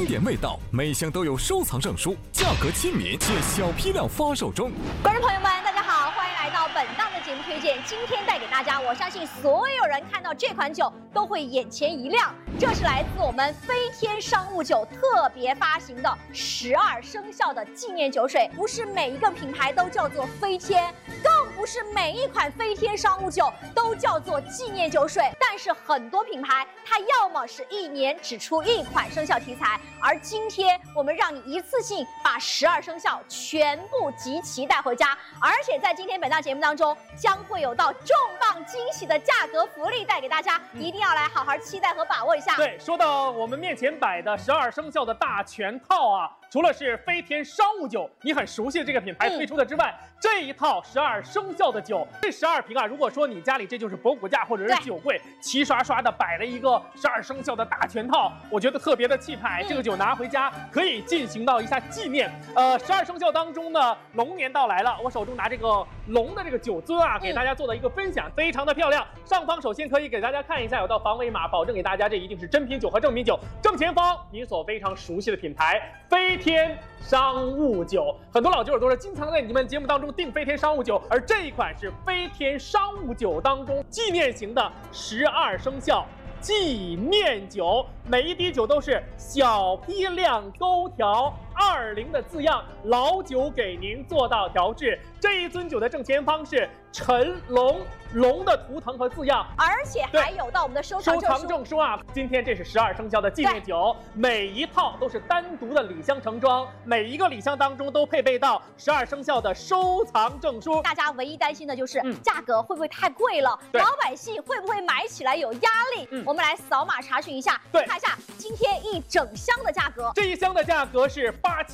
典味道，每箱都有收藏证书，价格亲民且小批量发售中。 观众朋友们，大家好，欢迎来到本档的节目推荐。今天带给大家，我相信所有人看到这款酒都会眼前一亮。这是来自我们飞天商务酒特别发行的12生肖的纪念酒水。不是每一个品牌都叫做飞天，更不是每一款飞天商务酒都叫做纪念酒水。但是很多品牌它要么是一年只出一款生肖题材，而今天我们让你一次性把12生肖全部集齐带回家，而且在今天本档节目当中将会有到重磅惊喜的价格福利带给大家，一定要来好好期待和把握一下。 对，说到我们面前摆的12生肖的大全套啊，除了是飞天商务酒你很熟悉的这个品牌推出的之外，这一套12生肖的酒，这12瓶啊，如果说你家里这就是博古架或者是酒柜，齐刷刷的摆了一个12生肖的大全套，我觉得特别的气派。这个酒拿回家可以进行到一下纪念。12生肖当中呢，龙年到来了，我手中拿这个龙的这个酒樽啊，给大家做的一个分享，非常的漂亮。上方首先可以给大家看一下，有道防伪码，保证给大家这一定是真品酒和正品酒。正前方您所非常熟悉的品牌飞天商务酒，很多老酒友都是经常在你们节目当中订飞天商务酒，而这一款是飞天商务酒当中纪念型的12生肖纪念酒，每一滴酒都是小批量勾调20的字样，老酒给您做到调制。这一樽酒的正前方是辰龙，龙的图腾和字样， 而且还有到我们的收藏证书啊。今天这是12生肖的纪念酒，每一套都是单独的礼箱盛装，每一个礼箱当中都配备到12生肖的收藏证书。 大家唯一担心的就是价格会不会太贵了，老百姓会不会买起来有压力？我们来扫码查询一下，看一下今天一整箱的价格。 这一箱的价格是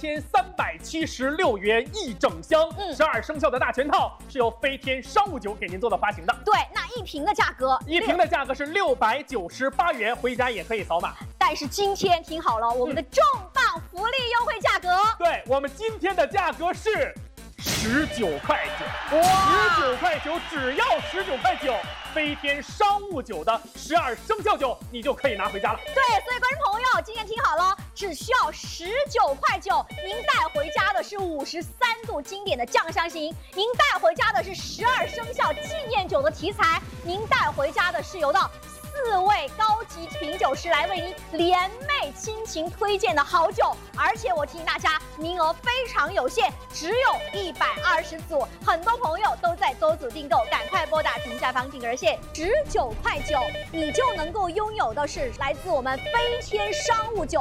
8376元一整箱，12生肖的大全套是由飞天商务酒给您做的发行的。 对，那一瓶的价格， 一瓶的价格是698元，回家也可以扫码。 但是今天听好了，我们的重磅福利优惠价格， 对，我们今天的价格是19块9，19块9，只要19块9，飞天商务酒的12生肖酒你就可以拿回家了。 对，所以观众朋友今天听好了，只需要19块9，您带回家的是53度经典的酱香型，您带回家的是12生肖纪念酒的题材，您带回家的是由到4位高级品酒师来为您联袂倾情推荐的好酒，而且我提醒大家，名额非常有限，只有120组，很多朋友都在多组订购，赶快拨打屏下方订购热线，19块9，你就能够拥有的是来自我们飞天商务酒